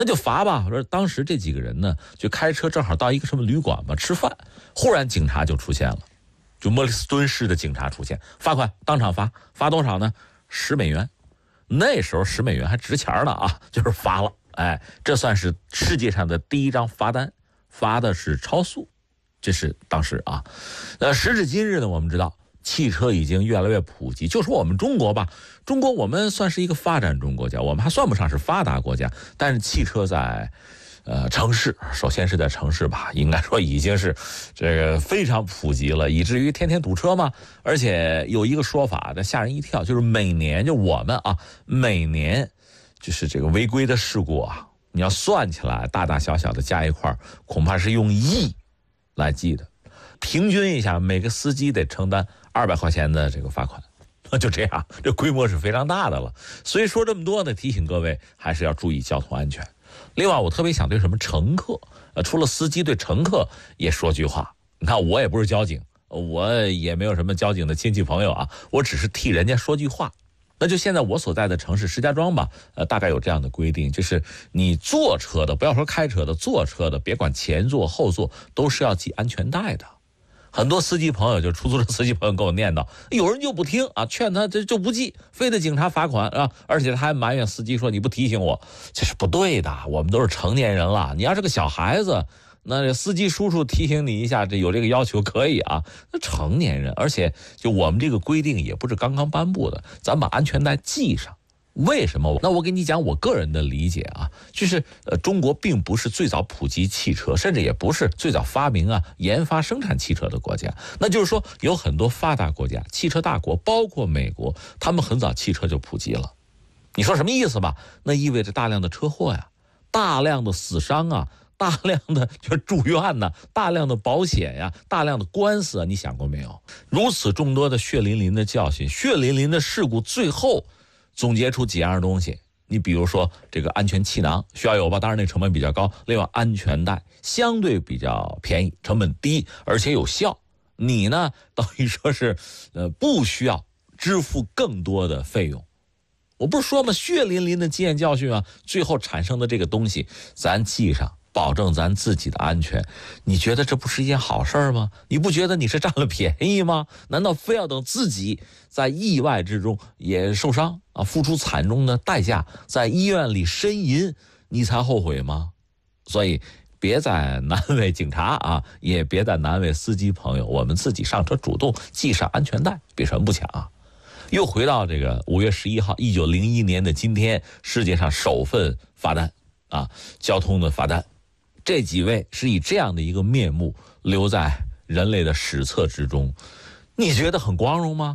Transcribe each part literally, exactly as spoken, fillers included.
那就罚吧。说当时这几个人呢，就开车正好到一个什么旅馆吧吃饭，忽然警察就出现了，就莫里斯敦市的警察出现，罚款当场罚，罚多少呢？十美元。那时候十美元还值钱了啊，就是罚了。哎，这算是世界上的第一张罚单，罚的是超速，这是当时啊。呃，时至今日呢，我们知道汽车已经越来越普及。就说我们中国吧，中国我们算是一个发展中国家，我们还算不上是发达国家，但是汽车在呃城市，首先是在城市吧，应该说已经是这个非常普及了，以至于天天堵车嘛。而且有一个说法的吓人一跳，就是每年就我们啊，每年就是这个违规的事故啊，你要算起来，大大小小的加一块，恐怕是用亿来计的。平均一下，每个司机得承担二百块钱的这个罚款，就这样，这规模是非常大的了。所以说这么多呢，提醒各位还是要注意交通安全。另外，我特别想对什么乘客，呃，除了司机，对乘客也说句话。你看，我也不是交警，我也没有什么交警的亲戚朋友啊，我只是替人家说句话。那就现在我所在的城市石家庄吧，呃，大概有这样的规定，就是你坐车的，不要说开车的，坐车的，别管前座后座，都是要系安全带的。很多司机朋友，就出租车司机朋友跟我念叨，有人就不听啊，劝他这就不系，非得警察罚款啊，而且他还埋怨司机说你不提醒我，这是不对的。我们都是成年人了，你要是个小孩子，那司机叔叔提醒你一下，这有这个要求可以啊。那成年人，而且就我们这个规定也不是刚刚颁布的，咱把安全带系上。为什么？那我给你讲我个人的理解啊，就是呃，中国并不是最早普及汽车，甚至也不是最早发明啊、研发生产汽车的国家。那就是说，有很多发达国家、汽车大国，包括美国，他们很早汽车就普及了。你说什么意思吧？那意味着大量的车祸呀，大量的死伤啊，大量的就是住院呐、啊，大量的保险呀、啊，大量的官司啊，你想过没有？如此众多的血淋淋的教训、血淋淋的事故，最后总结出几样东西。你比如说这个安全气囊需要有吧，当然那成本比较高。另外安全带相对比较便宜，成本低，而且有效。你呢等于说是呃不需要支付更多的费用。我不是说嘛，血淋淋的经验教训啊，最后产生的这个东西咱记上，保证咱自己的安全。你觉得这不是一件好事吗？你不觉得你是占了便宜吗？难道非要等自己在意外之中也受伤啊，付出惨重的代价，在医院里呻吟，你才后悔吗？所以别再难为警察啊，也别再难为司机朋友，我们自己上车主动系上安全带，比什么不强啊。又回到这个五月十一号，一九零一年的今天，世界上首份罚单啊，交通的罚单。这几位是以这样的一个面目留在人类的史册之中，你觉得很光荣吗？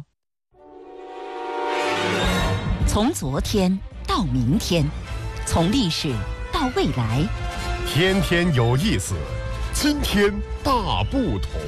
从昨天到明天，从历史到未来， 天天有意思，今天大不同。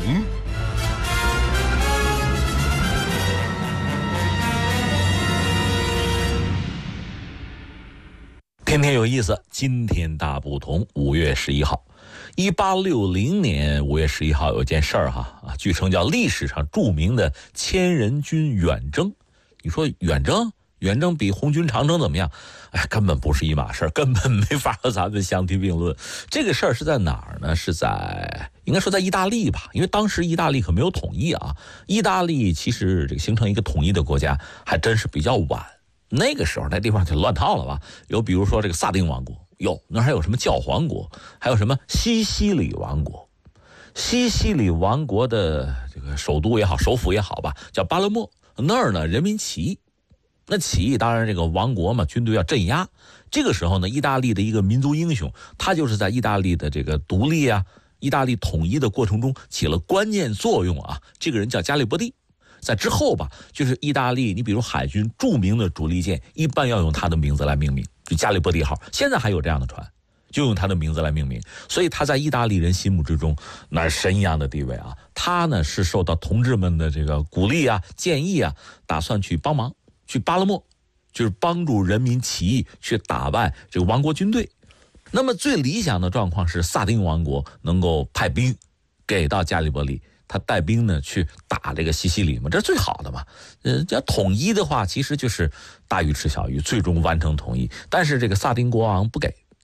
天天有意思，今天大不同。五月十一号，一八六零年五月十一号有件事儿哈啊，据称叫历史上著名的千人军远征。你说远征，远征比红军长征怎么样？哎，根本不是一码事，根本没法和咱们相提并论。这个事儿是在哪儿呢？是在应该说在意大利吧，因为当时意大利可没有统一啊。意大利其实这个形成一个统一的国家还真是比较晚。那个时候那地方就乱套了吧，有比如说这个萨丁王国，有那还有什么教皇国，还有什么西西里王国。西西里王国的这个首都也好，首府也好吧，叫巴勒莫。那儿呢人民起义，那起义当然这个王国嘛，军队要镇压。这个时候呢，意大利的一个民族英雄，他就是在意大利的这个独立啊、意大利统一的过程中起了关键作用啊。这个人叫加利波第。在之后吧，就是意大利，你比如海军著名的主力舰，一般要用他的名字来命名，就加利波第号。现在还有这样的船，就用他的名字来命名。所以他在意大利人心目之中，那是神一样的地位啊。他呢是受到同志们的这个鼓励啊、建议啊，打算去帮忙，去巴勒莫，就是帮助人民起义，去打败这个王国军队。那么最理想的状况是萨丁王国能够派兵给到加利波第。他带兵呢去打这个西西里嘛，这是最好的嘛。呃，要统一的话，其实就是大鱼吃小鱼，最终完成统一。但是这个萨丁国王不给，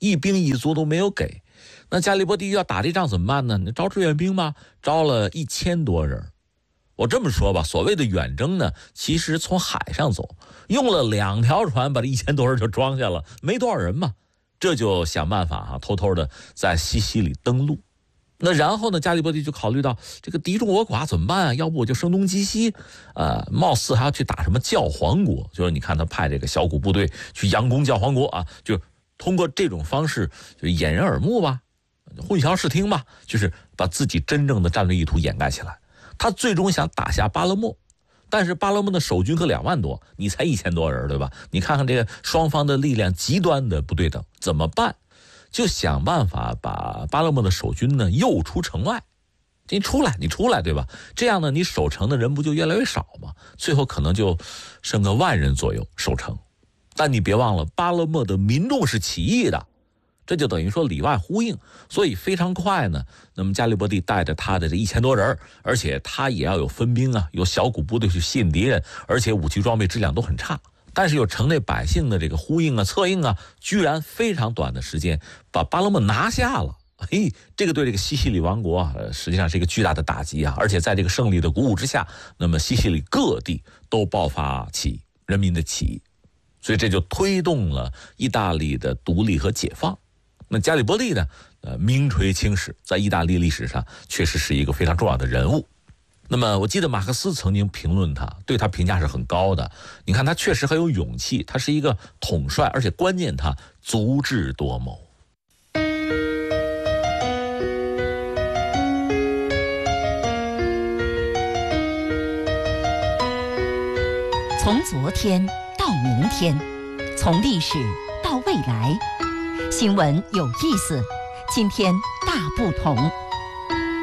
一兵一卒都没有给。那加利波第要打这仗怎么办呢？你招志愿兵吧，招了一千多人。我这么说吧，所谓的远征呢，其实从海上走，用了两条船把这一千多人就装下了，没多少人嘛。这就想办法哈、啊，偷偷的在西西里登陆。那然后呢，加利波第就考虑到这个敌众我寡怎么办啊？要不我就声东击西，呃，貌似还要去打什么教皇国，就是你看他派这个小股部队去佯攻教皇国啊，就通过这种方式就掩人耳目吧，混淆视听吧，就是把自己真正的战略意图掩盖起来。他最终想打下巴勒莫，但是巴勒莫的守军可两万多，你才一千多人，对吧？你看看这个双方的力量极端的不对等，怎么办？就想办法把巴勒莫的守军呢诱出城外，你出来，你出来，对吧？这样呢，你守城的人不就越来越少吗？最后可能就剩个万人左右守城。但你别忘了，巴勒莫的民众是起义的，这就等于说里外呼应。所以非常快呢，那么加利波第带着他的这一千多人，而且他也要有分兵啊，有小股部队去吸引敌人，而且武器装备质量都很差。但是有城内百姓的这个呼应啊、策应啊，居然非常短的时间把巴勒莫拿下了。嘿，这个对这个西西里王国啊，实际上是一个巨大的打击啊！而且在这个胜利的鼓舞之下，那么西西里各地都爆发起人民的起义，所以这就推动了意大利的独立和解放。那加利波第呢，呃，名垂青史，在意大利历史上确实是一个非常重要的人物。那么我记得马克思曾经评论他，对他评价是很高的。你看他确实很有勇气，他是一个统帅，而且关键他足智多谋。 从昨天到明天，从历史到未来，新闻有意思，今天大不同。